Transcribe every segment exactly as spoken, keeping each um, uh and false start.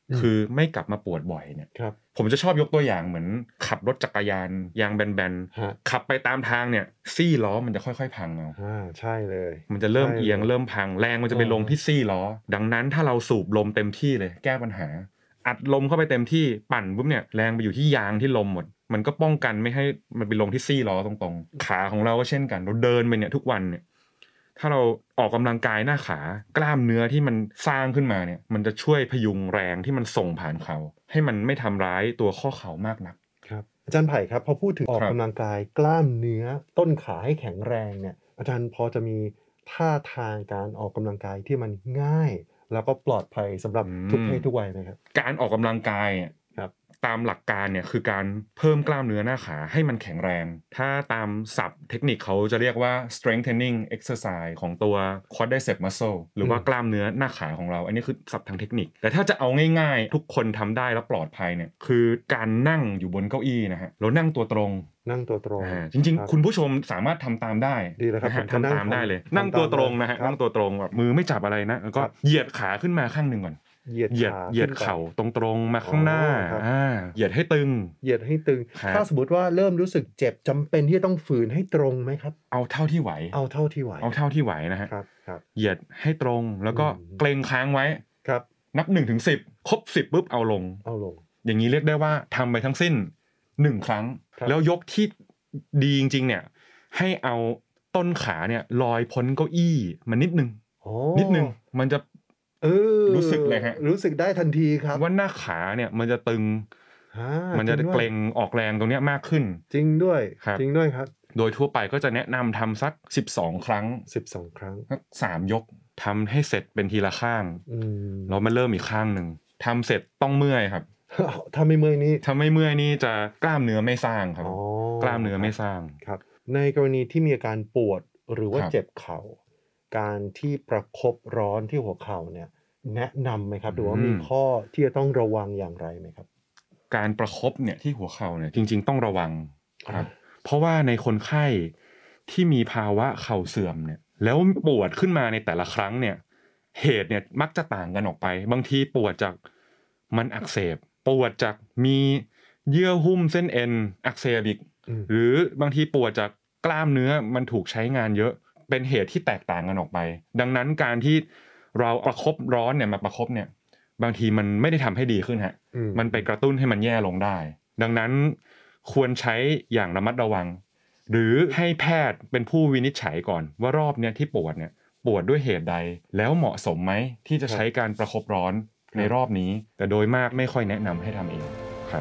คือไม่กลับมาปวดบ่อยเนี่ยผมจะชอบยกตัวอย่างเหมือนขับรถจักรยานยางแบนๆขับไปตามทางเนี่ยซี่ล้อมันจะค่อยๆพังเอาอ่าใช่เลยมันจะเริ่มเอียงเริ่มพังแรงมันจะไปลงที่ซี่ล้อดังนั้นถ้าเราสูบลมเต็มที่เลยแก้ปัญหาอัดลมเข้าไปเต็มที่ปั่นปุ๊บเนี่ยแรงไปอยู่ที่ยางที่ลมหมดมันก็ป้องกันไม่ให้มันไปลงที่ซี่ล้อตรงๆขาของเราก็เช่นกันเราเดินไปเนี่ยทุกวันเนี่ยถ้าเราออกกำลังกายหน้าขากล้ามเนื้อที่มันสร้างขึ้นมาเนี่ยมันจะช่วยพยุงแรงที่มันส่งผ่านเขาให้มันไม่ทำร้ายตัวข้อเข่ามากนักครับอาจารย์ไผ่ครับพอพูดถึงออกกำลังกายกล้ามเนื้อต้นขาให้แข็งแรงเนี่ยอาจารย์พอจะมีท่าทางการออกกำลังกายที่มันง่ายแล้วก็ปลอดภัยสำหรับทุกเพศทุกวัยไหมครับการออกกำลังกายตามหลักการเนี่ยคือการเพิ่มกล้ามเนื้อหน้าขาให้มันแข็งแรงถ้าตามศัพท์เทคนิคเขาจะเรียกว่า strengthening exercise ของตัว quadricep muscle หรือว่ากล้ามเนื้อหน้าขาของเราอันนี้คือศัพท์ทางเทคนิคแต่ถ้าจะเอาง่ายๆทุกคนทำได้และปลอดภัยเนี่ยคือการนั่งอยู่บนเก้าอี้นะฮะเรานั่งตัวตรงนั่งตัวตรงจริงๆคุณผู้ชมสามารถทำตามได้ดีเลยครับทำตามได้เลยนั่งตัวตรงนะฮะนั่งตัวตรงแบบมือไม่จับอะไรนะแล้วก็เหยียดขาขึ้นมาข้างนึงก่อนเหยียดเหยียดเข่าตรงๆมาข้างหน้าอ่าเหยียดให้ตึงเหยียดให้ตึงถ้าสมมติว่าเริ่มรู้สึกเจ็บจำเป็นที่ต้องฝืนให้ตรงไหมครับเอาเท่าที่ไหวเอาเท่าที่ไหวเอาเท่าที่ไหวนะฮะเหยียดให้ตรงแล้วก็เกรงค้างไว้นับหนึ่งถึงสิบครบสิบปุ๊บเอาลงเอาลงอย่างนี้เรียกได้ว่าทำไปทั้งสิ้นหนึ่งครั้งแล้วยกที่ดีจริงๆเนี่ยให้เอาต้นขาเนี่ยลอยพ้นเก้าอี้มานิดนึงนิดนึงมันจะเออรู้สึกเลยฮะรู้สึกได้ทันทีครับว่าหน้าขาเนี่ยมันจะตึงมันจะเกร็งออกแรงตรงเนี้ยมากขึ้นจริงด้วยจริงด้วยครับโดยทั่วไปก็จะแนะนำทำสักสิบสองครั้งสิบสองครั้งสักสามยกทำให้เสร็จเป็นทีละข้างแล้วมาเริ่มอีกข้างหนึ่งทำเสร็จต้องเมื่อยครับถ้าไม่เมื่อยนี่ถ้าไม่เมื่อยนี่จะกล้ามเนื้อไม่สร้างครับกล้ามเนื้อไม่สร้างครับในกรณีที่มีอาการปวดหรือว่าเจ็บเข่าการที่ประคบร้อนที่หัวเข่าเนี่ยแนะนำไหมครับหรือว่ามีข้อที่จะต้องระวังอย่างไรไหมครับการประคบเนี่ยที่หัวเข่าเนี่ยจริงๆต้องระวังครับเพราะว่าในคนไข้ที่มีภาวะเข่าเสื่อมเนี่ยแล้วปวดขึ้นมาในแต่ละครั้งเนี่ยเหตุเนี่ยมักจะต่างกันออกไปบางทีปวดจากมันอักเสบปวดจากมีเยื่อหุ้มเส้นเอ็นอักเสบอีกหรือบางทีปวดจากกล้ามเนื้อมันถูกใช้งานเยอะเป็นเหตุที่แตกต่างกันออกไปดังนั้นการที่เราประคบร้อนเนี่ยมาประคบเนี่ยบางทีมันไม่ได้ทำให้ดีขึ้นฮะมันไปกระตุ้นให้มันแย่ลงได้ดังนั้นควรใช้อย่างระมัดระวังหรือให้แพทย์เป็นผู้วินิจฉัยก่อนว่ารอบเนี้ยที่ปวดเนี่ยปวดด้วยเหตุใดแล้วเหมาะสมไหมที่จะใช้การประคบร้อนในรอบนี้แต่โดยมากไม่ค่อยแนะนำให้ทำเองครับ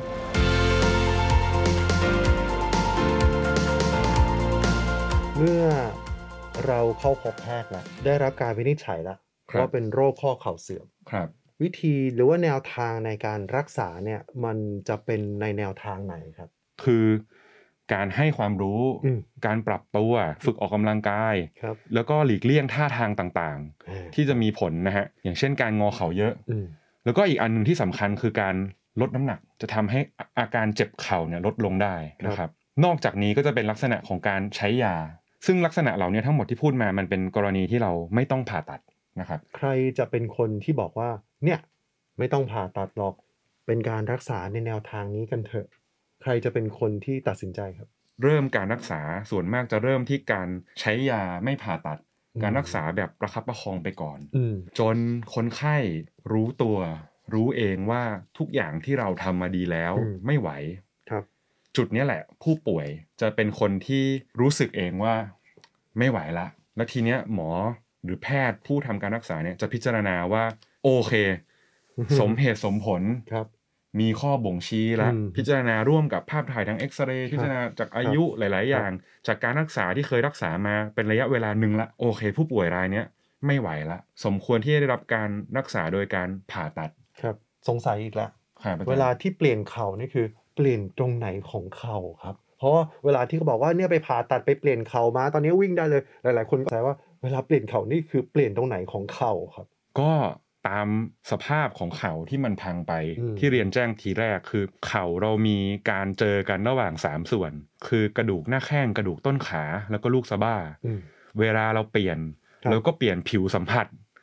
เมื่อเราเข้าพบแพทย์แล้วได้รับการวินิจฉัยแล้วว่าเป็นโรคข้อเข่าเสื่อมครับวิธีหรือว่าแนวทางในการรักษาเนี่ยมันจะเป็นในแนวทางไหนครับคือการให้ความรู้การปรับตัวฝึกออกกำลังกายแล้วก็หลีกเลี่ยงท่าทางต่างๆที่จะมีผลนะฮะอย่างเช่นการงอเข่าเยอะแล้วก็อีกอันนึงที่สำคัญคือการลดน้ำหนักจะทำให้อาการเจ็บเข่าเนี่ยลดลงได้นะครับนอกจากนี้ก็จะเป็นลักษณะของการใช้ยาซึ่งลักษณะเหล่านี้ทั้งหมดที่พูดมามันเป็นกรณีที่เราไม่ต้องผ่าตัดนะครับใครจะเป็นคนที่บอกว่าเนี่ยไม่ต้องผ่าตัดหรอกเป็นการรักษาในแนวทางนี้กันเถอะใครจะเป็นคนที่ตัดสินใจครับเริ่มการรักษาส่วนมากจะเริ่มที่การใช้ยาไม่ผ่าตัดการรักษาแบบประคับประคองไปก่อนจนคนไข้รู้ตัวรู้เองว่าทุกอย่างที่เราทำมาดีแล้วไม่ไหวจุดนี้แหละผู้ป่วยจะเป็นคนที่รู้สึกเองว่าไม่ไหวละแล้วทีเนี้ยหมอหรือแพทย์ผู้ทำการรักษาเนี่ยจะพิจารณาว่าโอเคสมเหตุสมผลมีข้อบ่งชี้แล้วพิจารณาร่วมกับภาพถ่ายทางเอ็กซเรย์พิจารณาจากอายุหลายๆอย่างจากการรักษาที่เคยรักษามาเป็นระยะเวลาหนึ่งละโอเคผู้ป่วยรายนี้ไม่ไหวละสมควรที่จะได้รับการรักษาโดยการผ่าตัดครับสงสัยอีกแล้วเวลาที่เปลี่ยนเข่านี่คือเปลี่ยนตรงไหนของเข่าครับเพราะเวลาที่เขาบอกว่าเนี่ยไปผ่าตัดไปเปลี่ยนเข่ามาตอนนี้วิ่งได้เลยหลายๆคนก็แปลว่าเวลาเปลี่ยนเข่านี่คือเปลี่ยนตรงไหนของเข่าครับก็ตามสภาพของเข่าที่มันพังไปที่เรียนแจ้งทีแรกคือเข่าเรามีการเจอกันระหว่างสามส่วนคือกระดูกหน้าแข้งกระดูกต้นขาแล้วก็ลูกสะบ้าเวลาเราเปลี่ยนเราก็เปลี่ยนผิวสัมผัส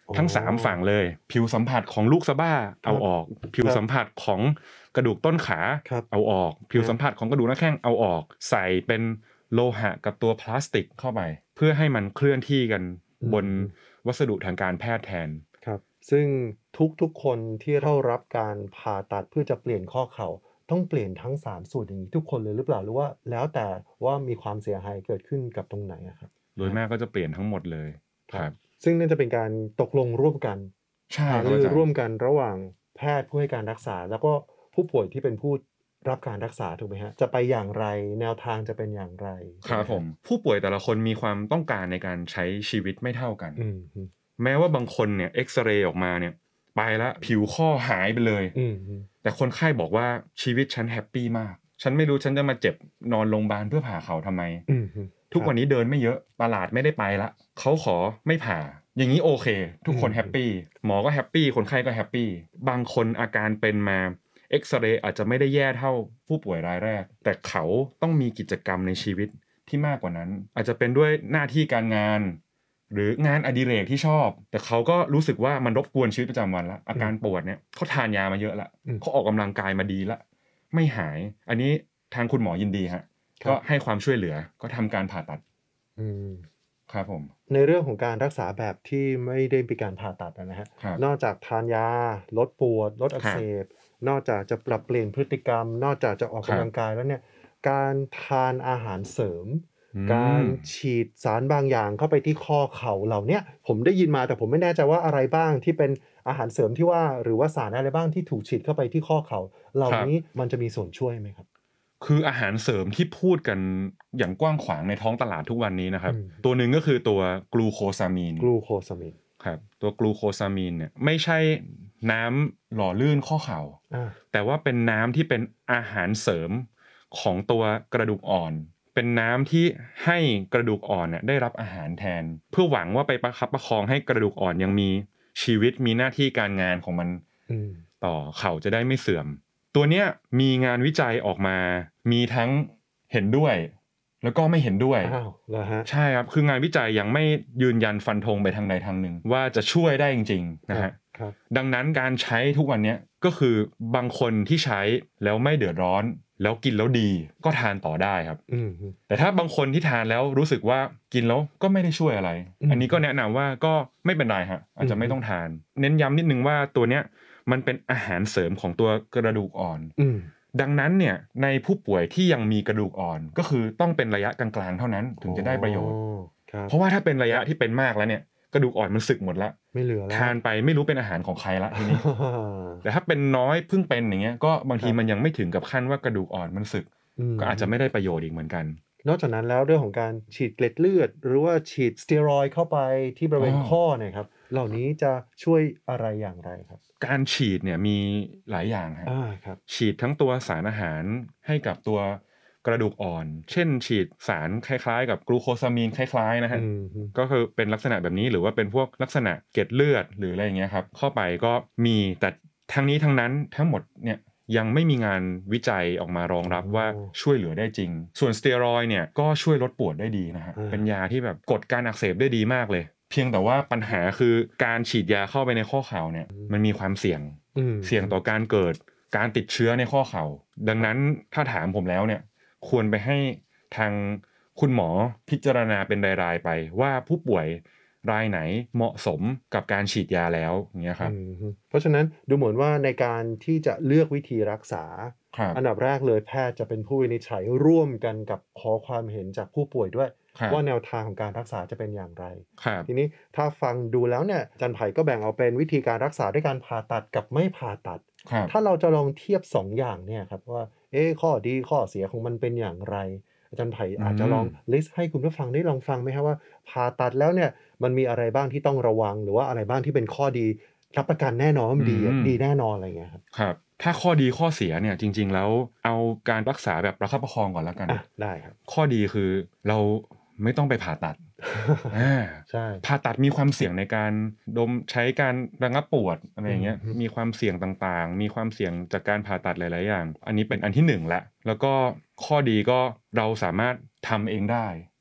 ทั้งสามฝั่งเลยผิวสัมผัสของลูกสะบ้าเอาออกผิวสัมผัสของกระดูกต้นขาเอาออกผิวสัมผัสของกระดูกหน้าแข้งเอาออกใส่เป็นโลหะกับตัวพลาสติกเข้าไปเพื่อให้มันเคลื่อนที่กันบนวัสดุทางการแพทย์แทนครับซึ่งทุกๆคนที่เข้ารับการผ่าตัดเพื่อจะเปลี่ยนข้อเข่าต้องเปลี่ยนทั้งสามส่วนอย่างนี้ทุกคนเลยหรือเปล่าหรือว่าแล้วแต่ว่ามีความเสียหายเกิดขึ้นกับตรงไหนครับโดยมากก็จะเปลี่ยนทั้งหมดเลยครับซึ่งนั่นจะเป็นการตกลงร่วมกันหารือร่วมกันระหว่างแพทย์ผู้ให้การรักษาแล้วก็ผู้ป่วยที่เป็นผู้รับการรักษาถูกไหมฮะจะไปอย่างไรแนวทางจะเป็นอย่างไรครับผมผู้ป่วยแต่ละคนมีความต้องการในการใช้ชีวิตไม่เท่ากันแม้ว่าบางคนเนี่ยเอ็กซเรย์ออกมาเนี่ยไปแล้วผิวข้อหายไปเลยแต่คนไข้บอกว่าชีวิตฉันแฮปปี้มากฉันไม่รู้ฉันจะมาเจ็บนอนโรงพยาบาลเพื่อผ่าเข่าทำไมทุกวันนี้เดินไม่เยอะตลาดไม่ได้ไปละเขาขอไม่ผ่าอย่างนี้โอเคทุกคนแฮปปี้หมอก็แฮปปี้คนไข้ก็แฮปปี้บางคนอาการเป็นมาเอ็กซเรย์อาจจะไม่ได้แย่เท่าผู้ป่วยรายแรกแต่เขาต้องมีกิจกรรมในชีวิตที่มากกว่านั้นอาจจะเป็นด้วยหน้าที่การงานหรืองานอดิเรกที่ชอบแต่เขาก็รู้สึกว่ามันรบกวนชีวิตประจำวันละอาการปวดเนี่ยเขาทานยามาเยอะละเขาออกกำลังกายมาดีละไม่หายอันนี้ทางคุณหมอยินดีฮะก็ให้ความช่วยเหลือก็ทำการผ่าตัดครับผมในเรื่องของการรักษาแบบที่ไม่ได้มีการผ่าตัดนะฮะนอกจากทานยาลดปวดลดอักเสบนอกจากจะปรับเปลี่ยนพฤติกรรมนอกจากจะออกกำลังกายแล้วเนี่ยการทานอาหารเสริมการฉีดสารบางอย่างเข้าไปที่ข้อเข่าเหล่านี้ผมได้ยินมาแต่ผมไม่แน่ใจว่าอะไรบ้างที่เป็นอาหารเสริมที่ว่าหรือว่าสารอะไรบ้างที่ถูกฉีดเข้าไปที่ข้อเข่าเหล่านี้มันจะมีส่วนช่วยไหมครับคืออาหารเสริมที่พูดกันอย่างกว้างขวางในท้องตลาดทุกวันนี้นะครับตัวหนึ่งก็คือตัวกลูโคซามีนกลูโคซามีนครับตัวกลูโคซามีนเนี่ยไม่ใช่น้ำหล่อลื่นข้อเข่าแต่ว่าเป็นน้ำที่เป็นอาหารเสริมของตัวกระดูกอ่อนเป็นน้ำที่ให้กระดูกอ่อนเนี่ยได้รับอาหารแทนเพื่อหวังว่าไปประคับประคองให้กระดูกอ่อนยังมีชีวิตมีหน้าที่การงานของมันต่อเข่าจะได้ไม่เสื่อมตัวเนี้ยมีงานวิจัยออกมามีทั้งเห็นด้วยแล้วก็ไม่เห็นด้วยอ้าวเหรอฮะใช่ครับคืองานวิจัยยังไม่ยืนยันฟันธงไปทางใดทางหนึ่งว่าจะช่วยได้จริงๆนะฮะดังนั้นการใช้ทุกวันนี้ก็คือบางคนที่ใช้แล้วไม่เดือดร้อนแล้วกินแล้วดีก็ทานต่อได้ครับแต่ถ้าบางคนที่ทานแล้วรู้สึกว่ากินแล้วก็ไม่ได้ช่วยอะไรอันนี้ก็แนะนำว่าก็ไม่เป็นไรฮะอาจจะไม่ต้องทานเน้นย้ำนิดนึงว่าตัวเนี้ยมันเป็นอาหารเสริมของตัวกระดูกอ่อนดังนั้นเนี่ยในผู้ป่วยที่ยังมีกระดูกอ่อนก็คือต้องเป็นระยะกลางๆเท่านั้นถึงจะได้ประโยชน์เพราะว่าถ้าเป็นระยะที่เป็นมากแล้วเนี่ยกระดูกอ่อนมันสึกหมดละไม่เหลือแล้วทานไปไม่รู้เป็นอาหารของใครละทีนี้ แต่ถ้าเป็นน้อยเพิ่งเป็นอย่างเงี้ยก็บางทีมันยังไม่ถึงกับขั้นว่ากระดูกอ่อนมันสึกก็อาจจะไม่ได้ประโยชน์อีกเหมือนกันนอกจากนั้นแล้วเรื่องของการฉีดเกล็ดเลือดหรือว่าฉีดสเตียรอยด์เข้าไปที่บริเวณข้อเนี่ยครับเหล่านี้จะช่วยอะไรอย่างไรครับการฉีดเนี่ยมีหลายอย่างครับฉีดทั้งตัวสารอาหารให้กับตัวกระดูกอ่อนเช่นฉีดสารคล้ายๆกับกลูโคซามีนคล้ายๆนะฮะก็คือเป็นลักษณะแบบนี้หรือว่าเป็นพวกลักษณะเกล็ดเลือดหรืออะไรอย่างเงี้ยครับเข้าไปก็มีแต่ทั้งนี้ทั้งนั้นทั้งหมดเนี่ยยังไม่มีงานวิจัยออกมารองรับว่าช่วยเหลือได้จริงส่วนสเตียรอยด์เนี่ยก็ช่วยลดปวดได้ดีนะฮะเป็นยาที่แบบกดการอักเสบได้ดีมากเลยเพียงแต่ว่าปัญหาคือการฉีดยาเข้าไปในข้อเข่าเนี่ยมันมีความเสี่ยงเสี่ยงต่อการเกิดการติดเชื้อในข้อเข่าดังนั้นถ้าถามผมแล้วเนี่ยควรไปให้ทางคุณหมอพิจารณาเป็นรายๆไปว่าผู้ป่วยรายไหนเหมาะสมกับการฉีดยาแล้วอย่างเงี้ยครับเพราะฉะนั้นดูเหมือนว่าในการที่จะเลือกวิธีรักษาอันดับแรกเลยแพทย์จะเป็นผู้วินิจฉัยร่วมกันกับขอความเห็นจากผู้ป่วยด้วยว่าแนวทางของการรักษาจะเป็นอย่างไรทีนี้ถ้าฟังดูแล้วเนี่ยอาจารย์ไผ่ก็แบ่งเอาเป็นวิธีการรักษาด้วยการผ่าตัดกับไม่ผ่าตัดถ้าเราจะลองเทียบสองอย่างเนี่ยครับว่าเอ๊ะข้อดีข้อเสียของมันเป็นอย่างไรอาจารย์ไผ่อาจจะลองลิสต์ให้คุณผู้ฟังได้ลองฟังไหมครับว่าผ่าตัดแล้วเนี่ยมันมีอะไรบ้างที่ต้องระวังหรือว่าอะไรบ้างที่เป็นข้อดีรับประกันแน่นอนว่ามันดีดีแน่นอนอะไรเงี้ยครับครับถ้าข้อดีข้อเสียเนี่ยจริงๆแล้วเอาการรักษาแบบประคับประคองก่อนแล้วกันได้ครับข้อดีคือเราไม่ต้องไปผ่าตัดใช่ผ่าตัดมีความเสี่ยงในการดมใช้การระงับปวดอะไรอย่างเงี้ยมีความเสี่ยงต่างๆมีความเสี่ยงจากการผ่าตัดหลายๆอย่างอันนี้เป็นอันที่หนึ่งละแล้วก็ข้อดีก็เราสามารถทำเองได้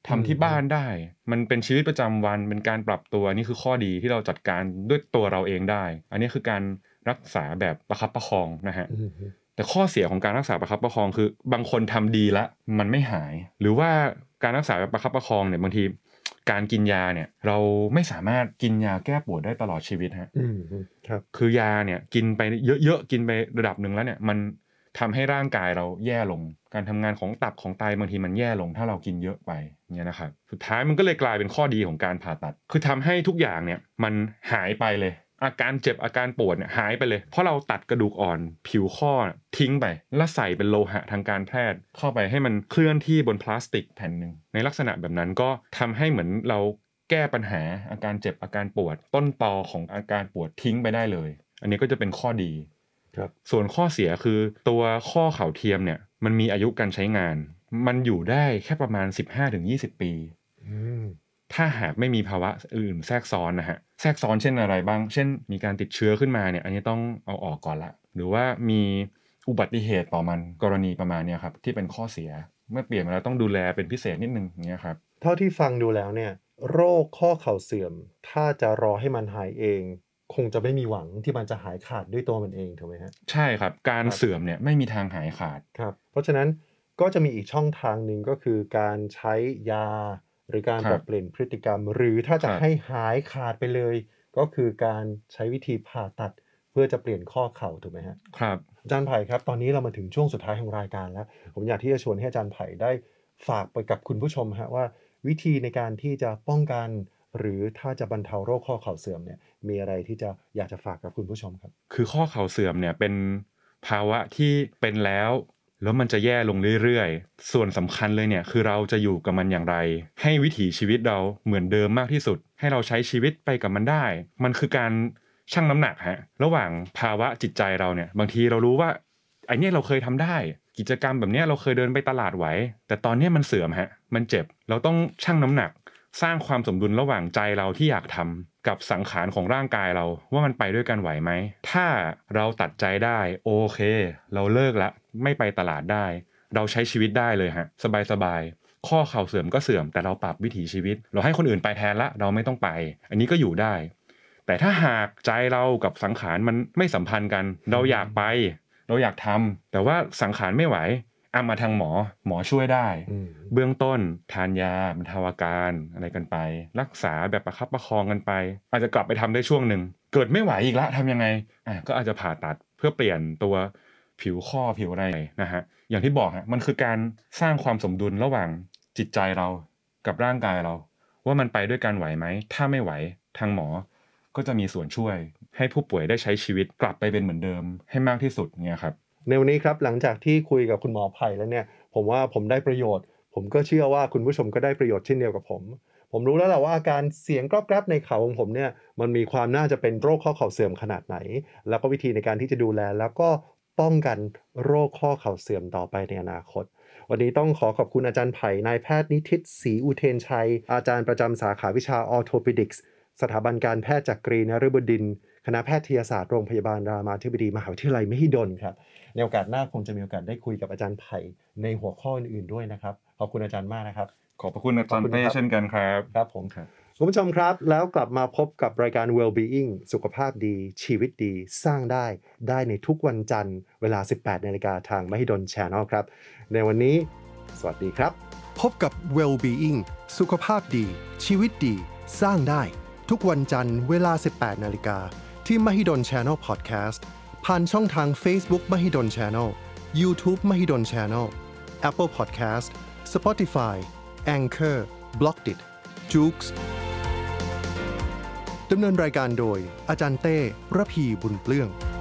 ทำที่บ้านได้มันเป็นชีวิตประจำวันเป็นการปรับตัวนี่คือข้อดีที่เราจัดการด้วยตัวเราเองได้อันนี้คือการรักษาแบบประคับประคองนะฮะแต่ข้อเสียของการรักษาประคับประคองคือบางคนทำดีแล้วมันไม่หายหรือว่าการรักษาแบบประคับประคองเนี่ยบางทีการกินยาเนี่ยเราไม่สามารถกินยาแก้ปวดได้ตลอดชีวิตฮะครับคือยาเนี่ยกินไปเยอะๆกินไประดับนึงแล้วเนี่ยมันทำให้ร่างกายเราแย่ลงการทำงานของตับของไตบางทีมันแย่ลงถ้าเรากินเยอะไปเนี่ยนะครับสุดท้ายมันก็เลยกลายเป็นข้อดีของการผ่าตัดคือทำให้ทุกอย่างเนี่ยมันหายไปเลยอาการเจ็บอาการปวดเนี่ยหายไปเลยเพราะเราตัดกระดูกอ่อนผิวข้อทิ้งไปแล้วใส่เป็นโลหะทางการแพทย์เข้าไปให้มันเคลื่อนที่บนพลาสติกแผ่นนึงในลักษณะแบบนั้นก็ทำให้เหมือนเราแก้ปัญหาอาการเจ็บอาการปวดต้นตอของอาการปวดทิ้งไปได้เลยอันนี้ก็จะเป็นข้อดีส่วนข้อเสียคือตัวข้อเข่าเทียมเนี่ยมันมีอายุการใช้งานมันอยู่ได้แค่ประมาณ สิบห้าถึงยี่สิบ ปีถ้าหากไม่มีภาวะอื่นแทรกซ้อนนะฮะแทรกซ้อนเช่นอะไรบ้างเช่นมีการติดเชื้อขึ้นมาเนี่ยอันนี้ต้องเอาออกก่อนละหรือว่ามีอุบัติเหตุต่อมันกรณีประมาณนี้ครับที่เป็นข้อเสียเมื่อเปลี่ยนมาแล้วต้องดูแลเป็นพิเศษนิดนึงอย่างเงี้ยครับเท่าที่ฟังดูแล้วเนี่ยโรคข้อเข่าเสื่อมถ้าจะรอให้มันหายเองคงจะไม่มีหวังที่มันจะหายขาดด้วยตัวมันเองถูกไหมฮะใช่ครับการเสื่อมเนี่ยไม่มีทางหายขาดครับเพราะฉะนั้นก็จะมีอีกช่องทางหนึ่งก็คือการใช้ยาหรือการปรับเปลี่ยนพฤติกรรมหรือถ้าจะให้หายขาดไปเลยก็คือการใช้วิธีผ่าตัดเพื่อจะเปลี่ยนข้อเข่าถูกไหมฮะครับอาจารย์ไผ่ครับตอนนี้เรามาถึงช่วงสุดท้ายของรายการแล้วผมอยากที่จะชวนให้อาจารย์ไผ่ได้ฝากไปกับคุณผู้ชมฮะว่าวิธีในการที่จะป้องกันหรือถ้าจะบรรเทาโรคข้อเข่าเสื่อมเนี่ยมีอะไรที่จะอยากจะฝากกับคุณผู้ชมครับคือข้อเข่าเสื่อมเนี่ยเป็นภาวะที่เป็นแล้วแล้วมันจะแย่ลงเรื่อยๆส่วนสำคัญเลยเนี่ยคือเราจะอยู่กับมันอย่างไรให้วิถีชีวิตเราเหมือนเดิมมากที่สุดให้เราใช้ชีวิตไปกับมันได้มันคือการชั่งน้ำหนักฮะระหว่างภาวะจิตใจเราเนี่ยบางทีเรารู้ว่าไอ้นี่เราเคยทำได้กิจกรรมแบบนี้เราเคยเดินไปตลาดไหวแต่ตอนนี้มันเสื่อมฮะมันเจ็บเราต้องชั่งน้ำหนักสร้างความสมดุลระหว่างใจเราที่อยากทำกับสังขารของร่างกายเราว่ามันไปด้วยกันไหวไหมถ้าเราตัดใจได้โอเคเราเลิกละไม่ไปตลาดได้เราใช้ชีวิตได้เลยฮะสบายๆข้อเข่าเสื่อมก็เสื่อมแต่เราปรับวิถีชีวิตเราให้คนอื่นไปแทนละเราไม่ต้องไปอันนี้ก็อยู่ได้แต่ถ้าหากใจเรากับสังขารมันไม่สัมพันธ์กันเราอยากไปเราอยากทำแต่ว่าสังขารไม่ไหวอ่ะมาทางหมอหมอช่วยได้เบื้องต้นทานยาบรรเทาอาการอะไรกันไปรักษาแบบประคับประคองกันไปอาจจะกลับไปทำได้ช่วงหนึ่งเกิดไม่ไหวอีกละทำยังไงอ่ะก็อาจจะผ่าตัดเพื่อเปลี่ยนตัวผิวข้อผิวอะไรนะฮะอย่างที่บอกฮะมันคือการสร้างความสมดุลระหว่างจิตใจเรากับร่างกายเราว่ามันไปด้วยกันไหวไหมถ้าไม่ไหวทางหมอก็จะมีส่วนช่วยให้ผู้ป่วยได้ใช้ชีวิตกลับไปเป็นเหมือนเดิมให้มากที่สุดเนี่ยครับในวันนี้ครับหลังจากที่คุยกับคุณหมอไผ่แล้วเนี่ยผมว่าผมได้ประโยชน์ผมก็เชื่อว่าคุณผู้ชมก็ได้ประโยชน์เช่นเดียวกับผมผมรู้แล้วแหละว่าอาการเสียงกรอบแกรบในเข่าของผมเนี่ยมันมีความน่าจะเป็นโรคข้อเข่าเสื่อมขนาดไหนแล้วก็วิธีในการที่จะดูแลแล้วก็ป้องกันโรคข้อเข่าเสื่อมต่อไปในอนาคตวันนี้ต้องขอขอบคุณอาจารย์ไผ่นายแพทย์นิติศรีอุเทนชัยอาจารย์ประจำสาขาวิชาออร์โทปิดิกส์สถาบันการแพทย์จักรีนฤบดินทร์คณะแพทยศาสตร์โรงพยาบาลรามาธิบดีมหาวิทยาลัยมหิดลครับในโอกาสหน้าคงจะมีโอกาสได้คุยกับอาจารย์ไผ่ในหัวข้ออื่นๆด้วยนะครับขอบคุณอาจารย์มากนะครับขอบพระคุณอาจารย์เต้เช่นกันครับครับผมครับคุณผู้ชมครับแล้วกลับมาพบกับรายการ Well-being สุขภาพดีชีวิตดีสร้างได้ได้ในทุกวันจันทร์เวลา สิบแปดนาฬิกา นทางมหิดล Channel ครับในวันนี้สวัสดีครับพบกับ Well-being สุขภาพดีชีวิตดีสร้างได้ทุกวันจันทร์เวลา สิบแปดนาฬิกา นที่มหิดล Channel Podcast ผ่านช่องทาง Facebook มหิดล Channel YouTube มหิดล Channel Apple Podcast Spotify Anchor Blockdit Joox ดำเนินรายการโดยอาจารย์เต้ระพีบุญเปลื้อง